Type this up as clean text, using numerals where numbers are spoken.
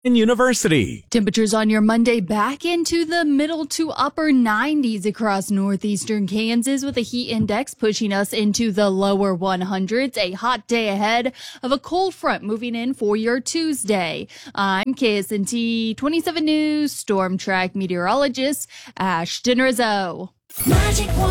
University. Temperatures on your Monday back into the middle to upper 90s across northeastern Kansas, with a heat index pushing us into the lower 100s. A hot day ahead of a cold front moving in for your Tuesday. I'm KSNT 27 News Storm Track meteorologist Ashton Rizzo.